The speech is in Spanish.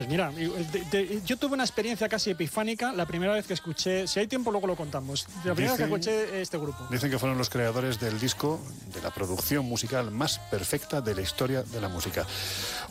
Mira, yo tuve una experiencia casi epifánica la primera vez que escuché, si hay tiempo luego lo contamos, la primera vez que escuché este grupo. Dicen que fueron los creadores del disco, de la producción musical más perfecta de la historia de la música.